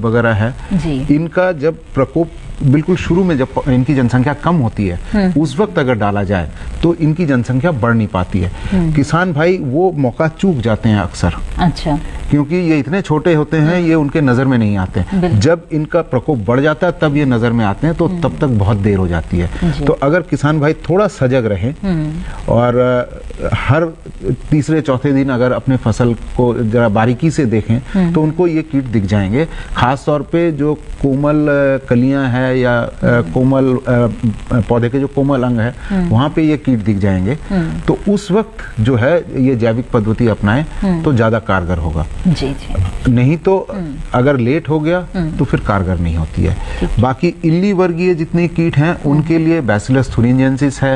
वगैरह है, इनका जब प्रकोप बिल्कुल शुरू में जब इनकी जनसंख्या कम होती है उस वक्त अगर डाला जाए तो इनकी जनसंख्या बढ़ नहीं पाती है। किसान भाई वो मौका चूक जाते हैं अक्सर। अच्छा। क्योंकि ये इतने छोटे होते हैं, ये उनके नजर में नहीं आते। जब इनका प्रकोप बढ़ जाता है तब ये नजर में आते हैं, तो तब तक बहुत देर हो जाती है। तो अगर किसान भाई थोड़ा सजग रहे और हर तीसरे चौथे दिन अगर अपने फसल को जरा बारीकी से देखें तो उनको ये कीट दिख जाएंगे। खास तौर पे जो कोमल कलियां हैं या कोमल पौधे के जो कोमल अंग है वहां पे ये कीट दिख जाएंगे। तो उस वक्त जो है ये जैविक पद्धति अपनाएं तो ज्यादा कारगर होगा। जी। नहीं तो अगर लेट हो गया तो फिर कारगर नहीं होती है। बाकी इल्ली वर्गीय जितने कीट हैं उनके लिए बैसिलस thuringiensis है,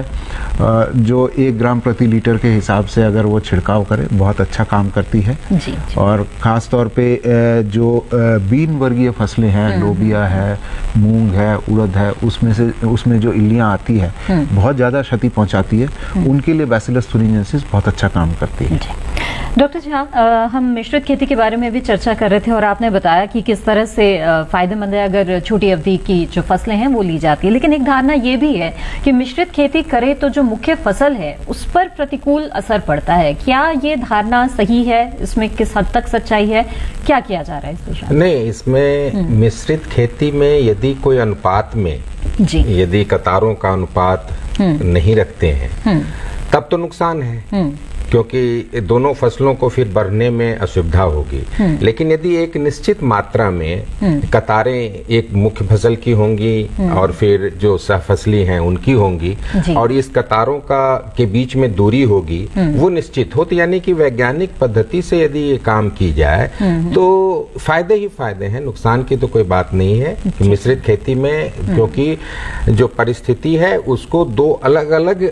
जो 1 ग्राम प्रति लीटर के हिसाब से अगर वो छिड़काव करे बहुत अच्छा काम करती है। और खास तौर पे जो बीन वर्गीय फसलें हैं, लोबिया है, मूंग है, उड़द है, उसमें जो इल्लियां आती है बहुत ज्यादा क्षति पहुंचाती है, उनके लिए बैसिलस thuringiensis बहुत अच्छा काम करती है। डॉक्टर झा, हम मिश्रित खेती के बारे में भी चर्चा कर रहे थे और आपने बताया कि किस तरह से फायदेमंद है अगर छोटी अवधि की जो फसलें हैं वो ली जाती है, लेकिन एक धारणा ये भी है कि मिश्रित खेती करे तो जो मुख्य फसल है उस पर प्रतिकूल असर पड़ता है। क्या ये धारणा सही है? इसमें किस हद तक सच्चाई है? क्या किया जा रहा है इस दिशा में? नहीं, इसमें मिश्रित खेती में यदि कोई अनुपात में यदि कतारों का अनुपात नहीं रखते हैं तब तो नुकसान है, क्योंकि दोनों फसलों को फिर बढ़ने में असुविधा होगी। लेकिन यदि एक निश्चित मात्रा में कतारें एक मुख्य फसल की होंगी और फिर जो सहफसली हैं उनकी होंगी और इस कतारों के बीच में दूरी होगी वो निश्चित हो, तो यानी कि वैज्ञानिक पद्धति से यदि ये काम की जाए तो फायदे ही फायदे हैं, नुकसान की तो कोई बात नहीं है। मिश्रित खेती में क्योंकि जो परिस्थिति है उसको 2 अलग अलग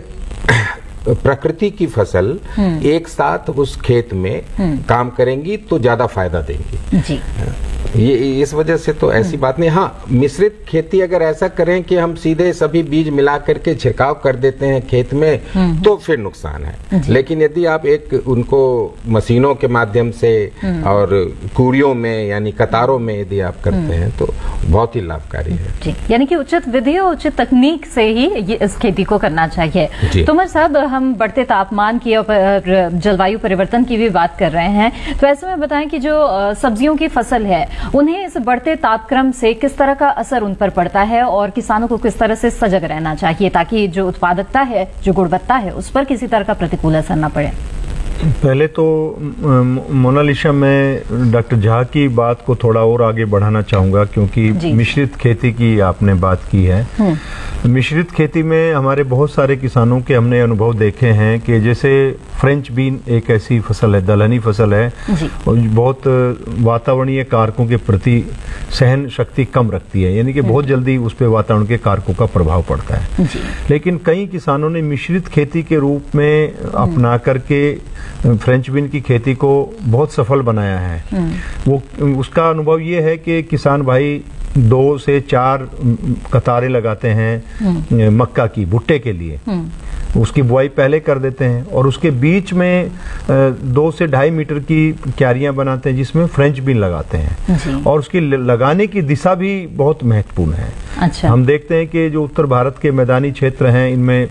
प्रकृति की फसल एक साथ उस खेत में काम करेंगी तो ज्यादा फायदा देंगी। जी। ये इस वजह से तो ऐसी बात नहीं। हाँ, मिश्रित खेती अगर ऐसा करें कि हम सीधे सभी बीज मिला करके छिड़काव कर देते हैं खेत में तो फिर नुकसान है। लेकिन यदि आप उनको मशीनों के माध्यम से और कूड़ियों में यानी कतारों में यदि आप करते हैं तो बहुत ही लाभकारी है। यानी कि उचित विधि और उचित तकनीक से ही इस खेती को करना चाहिए। तोमर साहब, हम बढ़ते तापमान की और जलवायु परिवर्तन की भी बात कर रहे हैं, तो ऐसे में बताएं कि जो सब्जियों की फसल है उन्हें इस बढ़ते तापक्रम से किस तरह का असर उन पर पड़ता है और किसानों को किस तरह से सजग रहना चाहिए ताकि जो उत्पादकता है, जो गुणवत्ता है, उस पर किसी तरह का प्रतिकूल असर न पड़े। पहले तो मोनालिसा, मैं डॉक्टर झा की बात को थोड़ा और आगे बढ़ाना चाहूंगा क्योंकि मिश्रित खेती की आपने बात की है। मिश्रित खेती में हमारे बहुत सारे किसानों के हमने अनुभव देखे हैं कि जैसे फ्रेंच बीन एक ऐसी फसल है, दलहनी फसल है, और बहुत वातावरणीय कारकों के प्रति सहन शक्ति कम रखती है, यानी कि बहुत जल्दी उस पर वातावरण के कारकों का प्रभाव पड़ता है। लेकिन कई किसानों ने मिश्रित खेती के रूप में अपना करके फ्रेंच बीन की खेती को बहुत सफल बनाया है। वो उसका अनुभव ये है कि किसान भाई 2 से 4 कतारें लगाते हैं मक्का की, भुट्टे के लिए उसकी बुआई पहले कर देते हैं और उसके बीच में 2 से 2.5 मीटर की क्यारियां बनाते हैं जिसमें फ्रेंच बीन लगाते हैं और उसकी लगाने की दिशा भी बहुत महत्वपूर्ण है। अच्छा। हम देखते हैं कि जो उत्तर भारत के मैदानी क्षेत्र हैं इनमें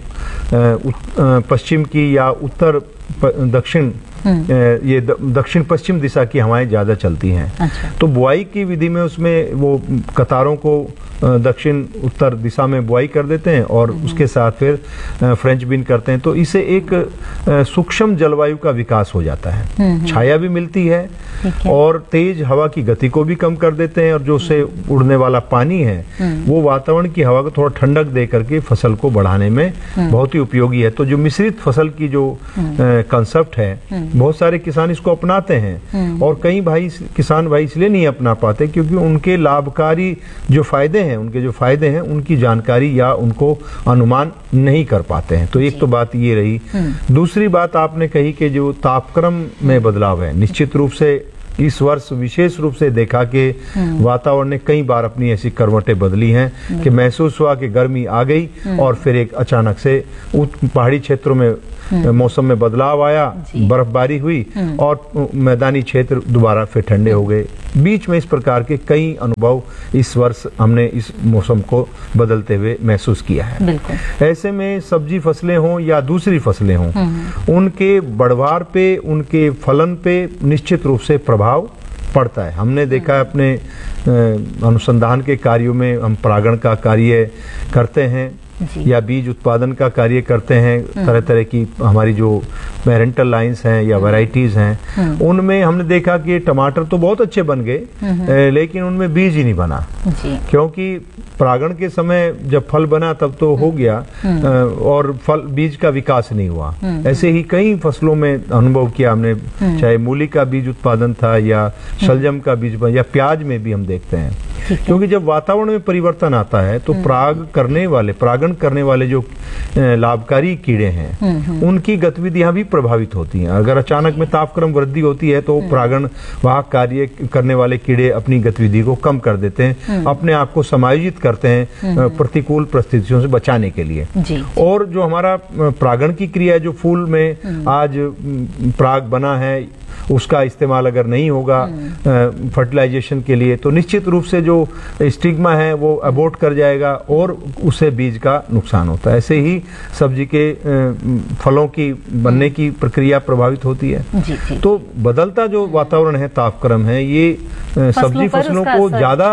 पश्चिम की या उत्तर दक्षिण ये दक्षिण पश्चिम दिशा की हवाएं ज्यादा चलती हैं। अच्छा। तो बुआई की विधि में उसमें वो कतारों को दक्षिण उत्तर दिशा में बुआई कर देते हैं और उसके साथ फिर फ्रेंच बीन करते हैं, तो इससे एक सूक्ष्म जलवायु का विकास हो जाता है, छाया भी मिलती है और तेज हवा की गति को भी कम कर देते हैं और जो उससे उड़ने वाला पानी है वो वातावरण की हवा को थोड़ा ठंडक दे करके फसल को बढ़ाने में बहुत ही उपयोगी है। तो जो मिश्रित फसल की जो कंसेप्ट है बहुत सारे किसान इसको अपनाते हैं और कई किसान भाई इसलिए नहीं अपना पाते क्योंकि उनके लाभकारी जो फायदे हैं, उनके जो फायदे हैं उनकी जानकारी या उनको अनुमान नहीं कर पाते हैं। तो एक तो बात ये रही। दूसरी बात आपने कही कि जो तापक्रम में बदलाव है, निश्चित रूप से इस वर्ष विशेष रूप से देखा कि वातावरण ने कई बार अपनी ऐसी करवटें बदली हैं कि महसूस हुआ कि गर्मी आ गई और फिर एक अचानक से पहाड़ी क्षेत्रों में मौसम में बदलाव आया, बर्फबारी हुई और मैदानी क्षेत्र दोबारा फिर ठंडे हो गए। बीच में इस प्रकार के कई अनुभव इस वर्ष हमने इस मौसम को बदलते हुए महसूस किया है। ऐसे में सब्जी फसलें हों या दूसरी फसलें हों, उनके बढ़वार पे, उनके फलन पे निश्चित रूप से प्रभाव पड़ता है। हमने देखा है अपने अनुसंधान के कार्यों में, हम परागण का कार्य करते हैं या बीज उत्पादन का कार्य करते हैं, तरह तरह की हमारी जो पेरेंटल लाइन्स हैं या वैरायटीज हैं, उनमें हमने देखा कि टमाटर तो बहुत अच्छे बन गए लेकिन उनमें बीज ही नहीं बना, क्योंकि परागण के समय जब फल बना तब तो हो गया और फल बीज का विकास नहीं हुआ। ऐसे ही कई फसलों में अनुभव किया हमने, चाहे मूली का बीज उत्पादन था या शलजम का बीज या प्याज में भी हम देखते हैं, क्योंकि जब वातावरण में परिवर्तन आता है तो परागण करने वाले जो लाभकारी कीड़े हैं उनकी गतिविधियां भी प्रभावित होती हैं। अगर अचानक में तापक्रम वृद्धि होती है तो परागण वाहक कार्य करने वाले कीड़े अपनी गतिविधि को कम कर देते हैं, अपने आप को समायोजित करते हैं प्रतिकूल परिस्थितियों से बचाने के लिए। और जो हमारा परागण की क्रिया, जो फूल में आज पराग बना है, उसका इस्तेमाल अगर नहीं होगा फर्टिलाइजेशन के लिए तो निश्चित रूप से जो स्टिग्मा है वो अबॉर्ट कर जाएगा और उससे बीज का नुकसान होता है। ऐसे ही सब्जी के फलों की बनने की प्रक्रिया प्रभावित होती है। तो बदलता जो वातावरण है, तापक्रम है, ये सब्जी फसलों को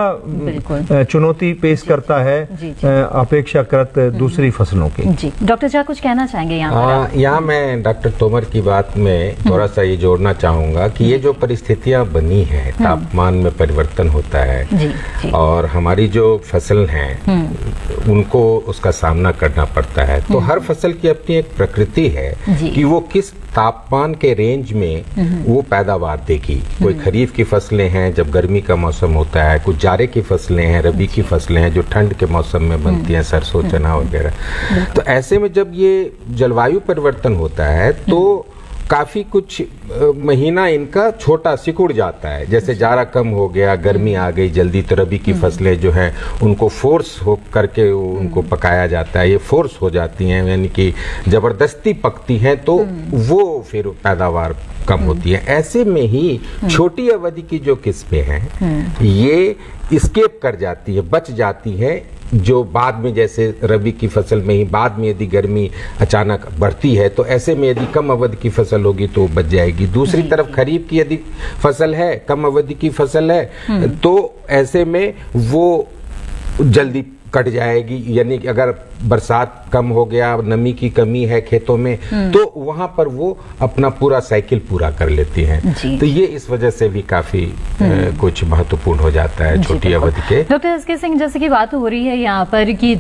ज्यादा चुनौती पेश करता है अपेक्षाकृत दूसरी फसलों के। डॉक्टर झा कुछ कहना चाहेंगे यहाँ मैं डॉक्टर तोमर की बात में थोड़ा सा ये जोड़ना चाहूंगा कि ये जो परिस्थितियां बनी है, तापमान में परिवर्तन होता है और हमारी जो फसल हैं उनको उसका सामना करना पड़ता है, तो हर फसल की अपनी एक प्रकृति है कि वो किस तापमान के रेंज में वो पैदावार देगी। कोई खरीफ की फसलें हैं जब गर्मी का मौसम होता है, कुछ जाड़े की फसलें हैं, रबी की फसलें हैं जो ठंड के मौसम में बनती हैं, सरसों चना वगैरह। तो ऐसे में जब ये जलवायु परिवर्तन होता है तो काफी कुछ महीना इनका छोटा सिकुड़ जाता है। जैसे जाड़ा कम हो गया, गर्मी आ गई जल्दी, तो रबी की फसलें जो हैं उनको फोर्स हो करके उनको पकाया जाता है, ये फोर्स हो जाती हैं, यानी कि जबरदस्ती पकती हैं, तो वो फिर पैदावार कम होती है। ऐसे में ही छोटी अवधि की जो किस्में हैं ये स्केप कर जाती है, बच जाती है, जो बाद में जैसे रबी की फसल में ही बाद में यदि गर्मी अचानक बढ़ती है तो ऐसे में यदि कम अवधि की फसल होगी तो बच जाएगी। दूसरी तरफ खरीफ की यदि फसल है, कम अवधि की फसल है, तो ऐसे में वो जल्दी कट जाएगी, यानी कि अगर बरसात कम हो गया, नमी की कमी है खेतों में, तो वहां पर वो अपना पूरा साइकिल पूरा कर लेती हैं। तो ये इस वजह से भी काफी कुछ महत्वपूर्ण हो जाता है छोटी अवधि के। डॉक्टर एसके सिंह, जैसे कि बात हो रही है यहाँ पर कि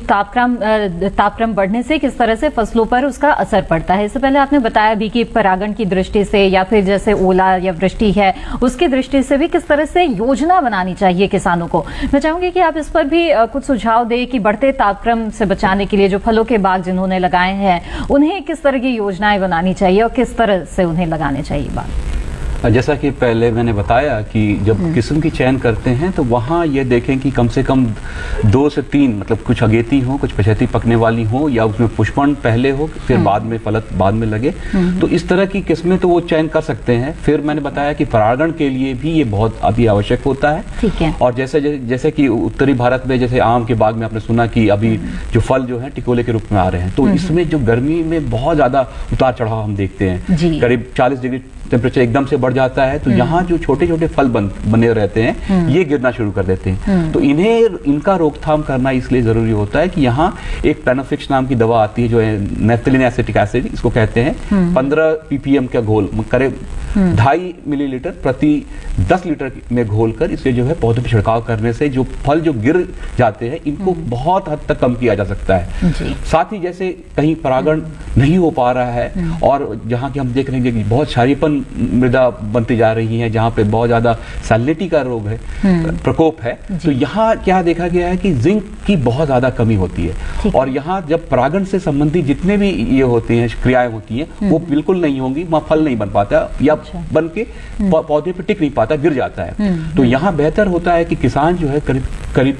तापक्रम बढ़ने से किस तरह से फसलों पर उसका असर पड़ता है, इससे पहले आपने बताया भी कि परागण की दृष्टि से या फिर जैसे ओला या वृष्टि है उसकी दृष्टि से भी किस तरह से योजना बनानी चाहिए किसानों को। मैं चाहूंगी कि आप इस पर भी कुछ सुझाव दें कि बढ़ते तापक्रम से बचाने के लिए जो फलों के बाग जिन्होंने लगाए हैं उन्हें किस तरह की योजनाएं बनानी चाहिए और किस तरह से उन्हें लगाने चाहिए बाग। जैसा कि पहले मैंने बताया कि जब किस्म की चयन करते हैं तो वहाँ ये देखें कि कम से कम 2 से 3 मतलब कुछ अगेती हो, कुछ पछेती पकने वाली हो, या उसमें पुष्पण पहले हो फिर बाद में फलत बाद में लगे, तो इस तरह की किस्में तो वो चयन कर सकते हैं। फिर मैंने बताया कि परागण के लिए भी ये बहुत अति आवश्यक होता है। ठीक है। और जैसे कि उत्तरी भारत में जैसे आम के बाग में आपने सुना कि अभी जो फल जो है टिकोले के रूप में आ रहे हैं, तो इसमें जो गर्मी में बहुत ज्यादा उतार चढ़ाव हम देखते हैं, करीब 40 डिग्री टेम्परेचर एकदम से बढ़ जाता है, तो यहाँ जो छोटे छोटे फल बने रहते हैं ये गिरना शुरू कर देते हैं। तो इनका रोकथाम करना इसलिए जरूरी होता है कि यहाँ एक प्लानोफिक्स नाम की दवा आती है जो है नेफ्थलीन एसिटिक एसिड इसको कहते हैं, 15 ppm का घोल करीब 2.5 मिलीलीटर प्रति 10 लीटर में घोलकर इसे जो है पौधों पर छिड़काव करने से जो फल जो गिर जाते हैं इनको बहुत हद तक कम किया जा सकता है। साथ ही जैसे कहीं परागण नहीं हो पा रहा है और जहाँ की हम देख रहे हैं कि बहुत क्षारीयपन मृदा बनती जा रही है, जहाँ पे बहुत ज्यादा सैलिनिटी का रोग है, प्रकोप है, तो यहाँ क्या देखा गया है कि जिंक की बहुत ज्यादा कमी होती है। और यहाँ जब परागण से संबंधित जितने भी ये होती हैं क्रियाएं होती हैं वो बिल्कुल नहीं होंगी, वहाँ फल नहीं बन पाता या बन के पौधे पे टिक नहीं पाता, गिर जाता है। तो यहाँ बेहतर होता है कि किसान जो है करीब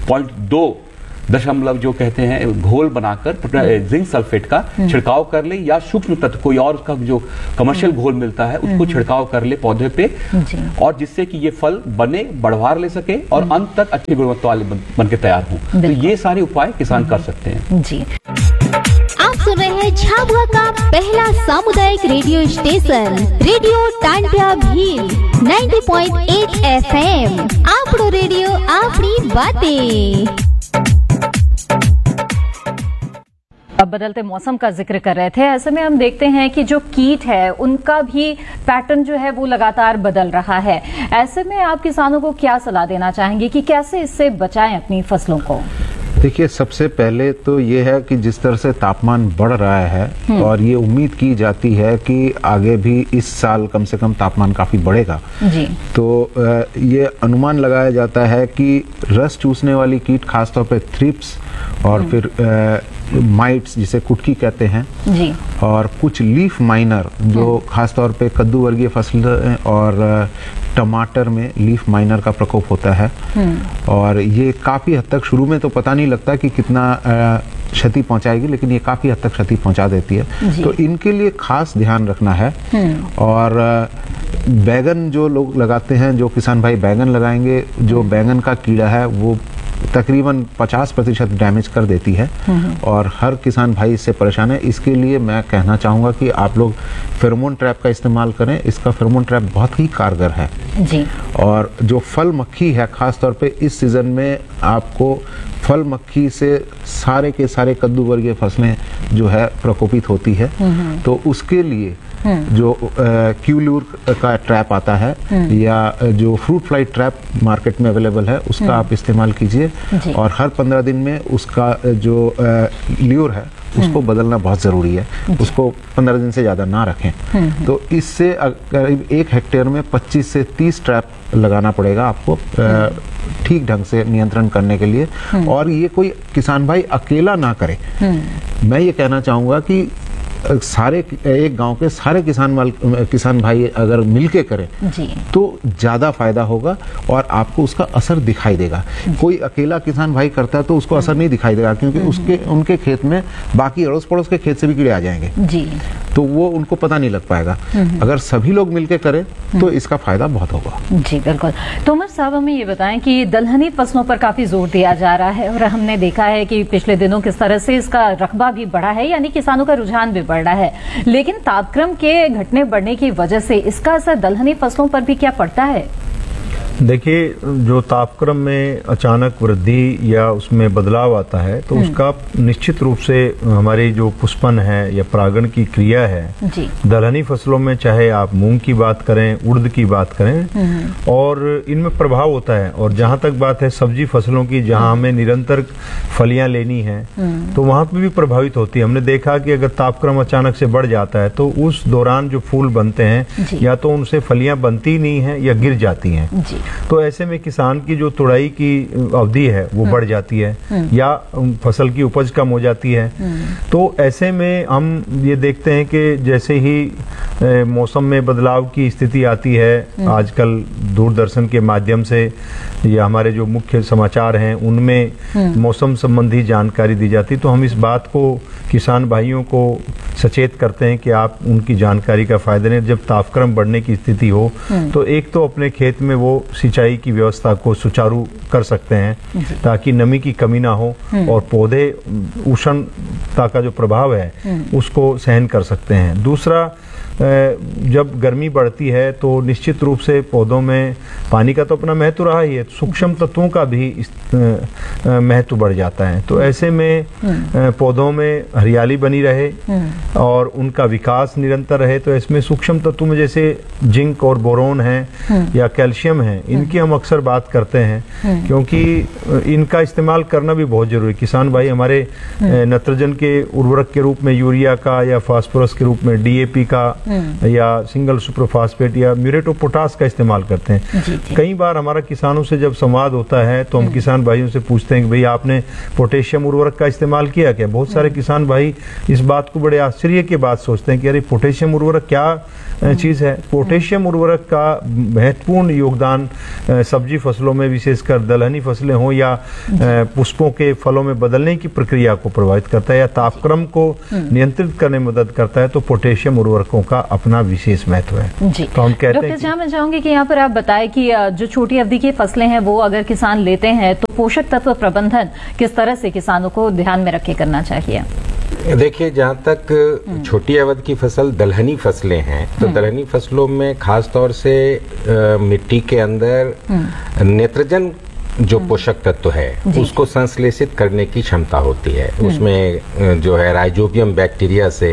0.2 जो कहते हैं घोल बनाकर जिंक सल्फेट का छिड़काव कर ले, या सूक्ष्म तत्व कोई और उसका जो कमर्शियल घोल मिलता है उसको छिड़काव कर ले पौधे पे, और जिससे कि ये फल बने, बढ़वार ले सके और अंत तक अच्छी गुणवत्ता वाले बन के तैयार हों। तो ये सारे उपाय किसान कर सकते हैं। जी, आप सुन रहे हैं झाबुआ का पहला सामुदायिक radio station radio Tantia Bhil 90.8 FM। आपड़ो radio आपड़ी बातें। अब बदलते मौसम का जिक्र कर रहे थे, ऐसे में हम देखते हैं कि जो कीट है उनका भी पैटर्न जो है वो लगातार बदल रहा है। ऐसे में आप किसानों को क्या सलाह देना चाहेंगे कि कैसे इससे बचाएं अपनी फसलों को? देखिए, सबसे पहले तो ये है कि जिस तरह से तापमान बढ़ रहा है और ये उम्मीद की जाती है कि आगे भी इस साल कम से कम तापमान काफी बढ़ेगा जी। तो ये अनुमान लगाया जाता है कि रस चूसने वाली कीट, खासतौर पे थ्रिप्स और फिर माइट्स जिसे कुटकी कहते हैं जी, और कुछ लीफ माइनर जो खासतौर पे कद्दू वर्गीय फसल और टमाटर में लीफ माइनर का प्रकोप होता है, और ये काफी हद तक शुरू में तो पता नहीं लगता कि कितना क्षति पहुंचाएगी, लेकिन ये काफी हद तक क्षति पहुंचा देती है। तो इनके लिए खास ध्यान रखना है। और बैगन जो लोग लगाते हैं, जो किसान भाई बैगन लगाएंगे, जो बैगन का कीड़ा है वो तकरीबन 50% डैमेज कर देती है और हर किसान भाई इससे परेशान है। इसके लिए मैं कहना चाहूंगा कि आप लोग फेरोमोन ट्रैप का इस्तेमाल करें। इसका फेरोमोन ट्रैप बहुत ही कारगर है जी। और जो फल मक्खी है, खास तौर पे इस सीजन में आपको फल मक्खी से सारे के सारे कद्दू वर्गीय फसलें जो है प्रकोपित होती है, तो उसके लिए जो क्यूल्यूर का ट्रैप आता है या जो फ्रूट फ्लाई ट्रैप मार्केट में अवेलेबल है उसका आप इस्तेमाल कीजिए, और हर 15 दिन में उसका जो ल्यूर है उसको बदलना बहुत जरूरी है। उसको 15 दिन से ज्यादा ना रखें। तो इससे करीब 1 हेक्टेयर में 25 से 30 ट्रैप लगाना पड़ेगा आपको ठीक ढंग से नियंत्रण करने के लिए। और ये कोई किसान भाई अकेला ना करे। मैं ये कहना चाहूंगा कि सारे एक गांव के सारे किसान भाई अगर मिलके करें तो ज्यादा फायदा होगा और आपको उसका असर दिखाई देगा। कोई अकेला किसान भाई करता है तो उसको असर नहीं दिखाई देगा, क्योंकि उनके खेत में बाकी अड़ोस पड़ोस के खेत से भी कीड़े आ जाएंगे जी, तो वो उनको पता नहीं लग पाएगा। अगर सभी लोग मिलके करें तो इसका फायदा बहुत होगा। जी बिल्कुल। तोमर साहब, हमें ये बताएं कि दलहनी फसलों पर काफी जोर दिया जा रहा है और हमने देखा है कि पिछले दिनों किस तरह से इसका रकबा भी बढ़ा है, यानी किसानों का रुझान भी बढ़ रहा है, लेकिन तापक्रम के घटने बढ़ने की वजह से इसका असर दलहनी फसलों पर भी क्या पड़ता है? देखिए, जो तापक्रम में अचानक वृद्धि या उसमें बदलाव आता है तो उसका निश्चित रूप से हमारी जो पुष्पन है या परागण की क्रिया है दलहनी फसलों में, चाहे आप मूंग की बात करें, उड़द की बात करें, और इनमें प्रभाव होता है। और जहां तक बात है सब्जी फसलों की, जहां हमें निरंतर फलियां लेनी है तो वहां पर भी प्रभावित होती है। हमने देखा कि अगर तापक्रम अचानक से बढ़ जाता है तो उस दौरान जो फूल बनते हैं या तो उनसे फलियां बनती नहीं है या गिर जाती हैं। तो ऐसे में किसान की जो तुड़ाई की अवधि है वो बढ़ जाती है या फसल की उपज कम हो जाती है। तो ऐसे में हम ये देखते हैं कि जैसे ही मौसम में बदलाव की स्थिति आती है, आजकल दूरदर्शन के माध्यम से या हमारे जो मुख्य समाचार हैं उनमें मौसम संबंधी जानकारी दी जाती, तो हम इस बात को किसान भाइयों को सचेत करते हैं कि आप उनकी जानकारी का फायदा लें। जब तापक्रम बढ़ने की स्थिति हो तो एक तो अपने खेत में वो सिंचाई की व्यवस्था को सुचारू कर सकते हैं ताकि नमी की कमी ना हो और पौधे उष्णता का जो प्रभाव है उसको सहन कर सकते हैं। दूसरा, जब गर्मी बढ़ती है तो निश्चित रूप से पौधों में पानी का तो अपना महत्व रहा ही है, सूक्ष्म तत्वों का भी महत्व बढ़ जाता है। तो ऐसे में पौधों में हरियाली बनी रहे और उनका विकास निरंतर रहे, तो इसमें सूक्ष्म तत्व में जैसे जिंक और बोरोन है या कैल्शियम है, इनकी हम अक्सर बात करते हैं क्योंकि इनका इस्तेमाल करना भी बहुत जरूरी है। किसान भाई हमारे नाइट्रोजन के उर्वरक के रूप में यूरिया का या फास्फोरस के रूप में DAP का या सिंगल सुपरफॉस्फेट या म्यूरेट ऑफ पोटास का इस्तेमाल करते हैं। कई बार हमारा किसानों से जब संवाद होता है तो हम किसान भाइयों से पूछते हैं कि भाई आपने पोटेशियम उर्वरक का इस्तेमाल किया क्या? बहुत सारे किसान भाई इस बात को बड़े आश्चर्य के बाद सोचते हैं कि अरे पोटेशियम उर्वरक क्या चीज है। पोटेशियम उर्वरक का महत्वपूर्ण योगदान सब्जी फसलों में, विशेषकर दलहनी फसलें हो या पुष्पों के फलों में बदलने की प्रक्रिया को प्रभावित करता है या तापक्रम को नियंत्रित करने में मदद करता है। तो पोटेशियम उर्वरकों का अपना विशेष महत्व है। तो हम कहते हैं डॉक्टर झा, मैं चाहूंगी कि यहाँ पर आप बताएं कि जो छोटी अवधि की फसलें हैं वो अगर किसान लेते हैं तो पोषक तत्व प्रबंधन किस तरह से किसानों को ध्यान में रखे करना चाहिए? देखिए, जहाँ तक छोटी अवधि की फसल दलहनी फसलें हैं तो दलहनी फसलों में खास तौर से मिट्टी के अंदर नेत्रजन जो पोषक तत्व है उसको संश्लेषित करने की क्षमता होती है। उसमें जो है राइजोबियम बैक्टीरिया से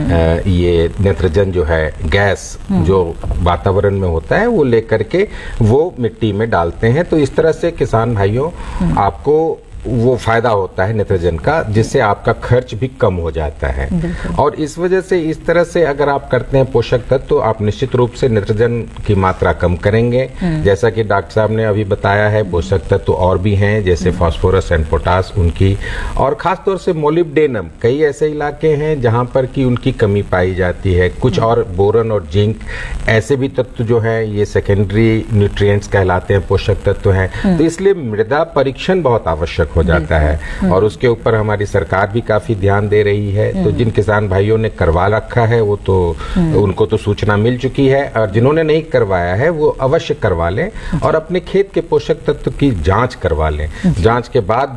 ये नेत्रजन जो है गैस जो वातावरण में होता है वो लेकर के वो मिट्टी में डालते हैं। तो इस तरह से किसान भाइयों आपको वो फायदा होता है नेत्रजन का, जिससे आपका खर्च भी कम हो जाता है। और इस वजह से इस तरह से अगर आप करते हैं पोषक तत्व तो आप निश्चित रूप से नेत्रजन की मात्रा कम करेंगे। जैसा कि डॉक्टर साहब ने अभी बताया है, पोषक तत्व और भी हैं जैसे फास्फोरस एंड पोटास उनकी, और खास तौर से मोलिब्डेनम। कई ऐसे इलाके हैं जहां पर कि उनकी कमी पाई जाती है। कुछ और बोरन और जिंक ऐसे भी तत्व जो है ये सेकेंडरी न्यूट्रिएंट्स कहलाते हैं, पोषक तत्व हैं। तो इसलिए मृदा परीक्षण बहुत आवश्यक हो जाता है और उसके ऊपर हमारी सरकार भी काफी ध्यान दे रही है। तो जिन किसान भाइयों ने करवा रखा है वो तो उनको तो सूचना मिल चुकी है, और जिन्होंने नहीं करवाया है वो अवश्य करवा लें और अपने खेत के पोषक तत्व की जांच करवा लें। जांच के बाद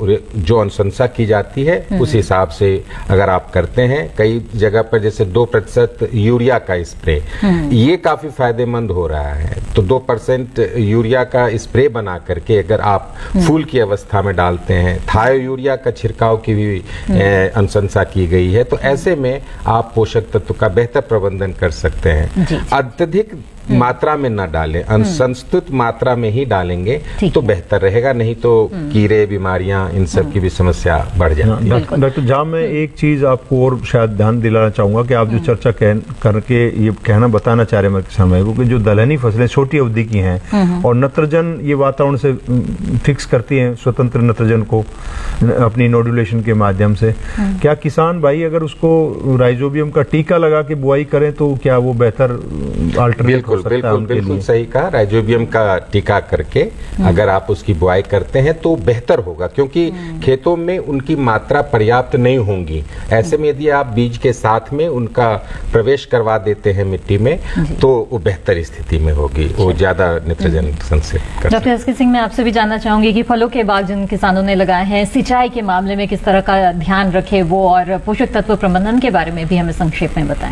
जो अनुशंसा की जाती है उस हिसाब से अगर आप करते हैं, कई जगह पर जैसे 2% यूरिया का स्प्रे ये काफी फायदेमंद हो रहा है। तो 2% यूरिया का स्प्रे बना करके अगर आप फूल की अवस्था में डालते हैं, थायो यूरिया का छिड़काव की भी अनुशंसा की गई है। तो ऐसे में आप पोषक तत्व का बेहतर प्रबंधन कर सकते हैं। अत्यधिक मात्रा में न डालें, संस्तुत मात्रा में ही डालेंगे तो बेहतर रहेगा, नहीं तो कीड़े, बीमारियां, इन सब की भी समस्या बढ़ जाती है। डॉक्टर झा, मैं एक चीज आपको और शायद ध्यान दिलाना चाहूंगा कि आप जो चर्चा करके ये बताना चाह रहे हैं किसान भाई को कि जो दलहनी फसलें छोटी अवधि की हैं और नत्रजन ये वातावरण से फिक्स करती हैं, स्वतंत्र नत्रजन को अपनी नोडुलेशन के माध्यम से, क्या किसान भाई अगर उसको राइजोबियम का टीका लगा के बुआई करें तो क्या वो बेहतर अल्टरनेटिव? बिल्कुल सही कहा। राइजोबियम का टीका करके अगर आप उसकी बुआई करते हैं तो बेहतर होगा, क्योंकि खेतों में उनकी मात्रा पर्याप्त नहीं होंगी। ऐसे में यदि आप बीज के साथ में उनका प्रवेश करवा देते हैं मिट्टी में तो वो बेहतर स्थिति में होगी, वो ज्यादा नित्रजन संचय कर। डॉक्टर एस के सिंह, मैं आपसे भी जानना चाहूंगी कि फलों के बाग जिन किसानों ने लगाए हैं, सिंचाई के मामले में किस तरह का ध्यान रखे वो, और पोषक तत्व प्रबंधन के बारे में भी हमें संक्षेप में बताएं।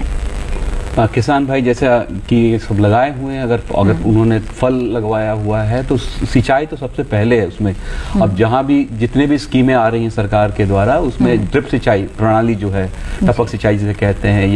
किसान भाई जैसा कि सब लगाए हुए हैं, अगर उन्होंने फल लगवाया हुआ है तो सिंचाई तो सबसे पहले है उसमें। अब जहां भी जितने भी स्कीमें आ रही हैं सरकार के द्वारा उसमें ड्रिप सिंचाई प्रणाली जो है, टपक सिंचाई जिसे कहते हैं,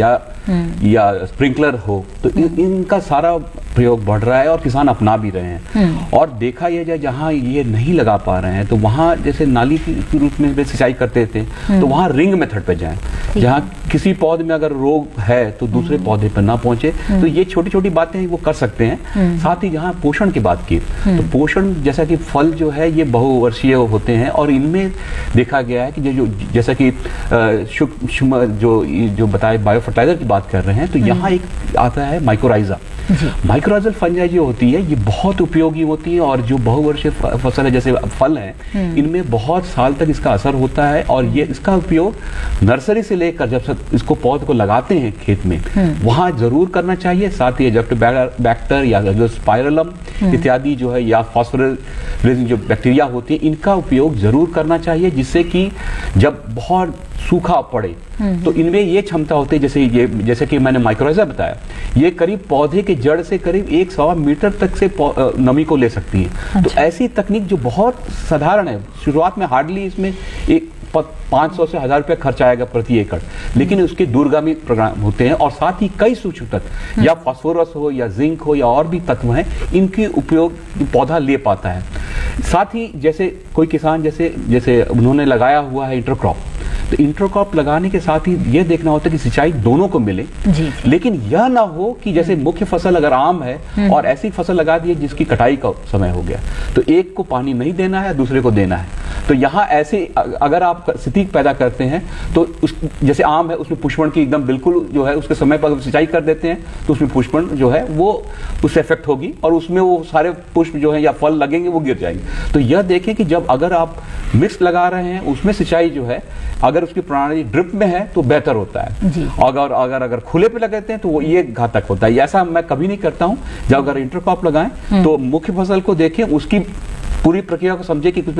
या स्प्रिंकलर हो, तो इनका सारा प्रयोग बढ़ रहा है और किसान अपना भी रहे हैं। और देखा यह जाए जहां ये नहीं लगा पा रहे हैं तो वहां जैसे नाली के रूप में सिंचाई करते थे तो वहां रिंग मेथड पे जाएं, जहां किसी पौधे में अगर रोग है तो दूसरे पौधे पर ना पहुंचे। तो ये छोटी छोटी बातें वो कर सकते हैं। साथ ही जहां पोषण की बात की तो पोषण, जैसा कि फल जो है ये बहुवर्षीय होते हैं और इनमें देखा गया है कि जो जैसा कि जो बताए बायो फर्टिलाइजर की बात कर रहे हैं, तो यहाँ एक आता है माइक्रोराइजा। माइक्रोराइजल फंजाई जो होती है ये बहुत उपयोगी होती है, और जो बहुवर्षीय फसल है जैसे फल है इनमें बहुत साल तक इसका असर होता है। और ये इसका उपयोग नर्सरी से लेकर जब इसको पौध को लगाते हैं खेत में वहां जरूर करना चाहिए। साथ ही बैक्टर या जो स्पाइरलम इत्यादि जो है या फॉस्फोरस जो बैक्टीरिया होती है इनका उपयोग जरूर करना चाहिए, जिससे कि जब बहुत सूखा पड़े तो इनमें ये क्षमता होती है, जैसे कि मैंने माइक्रोराइजा बताया, ये करीब पौधे के जड़ से करीब 1 मीटर तक से नमी को ले सकती है। अच्छा। तो ऐसी तकनीक जो बहुत साधारण है, शुरुआत में हार्डली इसमें 500 से 1000 रुपया खर्च आएगा प्रति एकड़, लेकिन उसके दूरगामी प्रोग्राम होते हैं। और साथ ही कई सूक्ष्म तत्व या फास्फोरस हो या जिंक हो या और भी तत्व हैं, इनके उपयोग पौधा ले पाता है। साथ ही जैसे कोई किसान जैसे उन्होंने लगाया हुआ है इंटरक्रॉप, तो इंटरक्रॉप लगाने के साथ ही यह देखना होता है कि सिंचाई दोनों को मिले, लेकिन यह ना हो कि जैसे मुख्य फसल अगर आम है और ऐसी फसल लगा दी है जिसकी कटाई का समय हो गया, तो एक को पानी नहीं देना है, दूसरे को देना है। तो यहाँ ऐसे अगर आप स्थिति पैदा करते हैं तो जैसे आम है उसमें पुष्पण की एकदम बिल्कुल जो है उसके समय पर सिंचाई कर देते हैं तो उसमें पुष्पण जो है वो उससे इफेक्ट होगी और उसमें वो सारे पुष्प जो है या फल लगेंगे वो गिर जाएंगे। तो यह देखें कि जब अगर आप मिक्स लगा रहे हैं उसमें सिंचाई जो है अगर उसकी प्रणाली ड्रिप में है तो बेहतर होता है, अगर खुले पे लगाते हैं तो वो ये घातक होता है। ऐसा मैं कभी नहीं करता हूं। जब अगर इंटरक्रॉप लगाएं तो मुख्य फसल को देखें, उसकी पूरी प्रक्रिया को समझे कि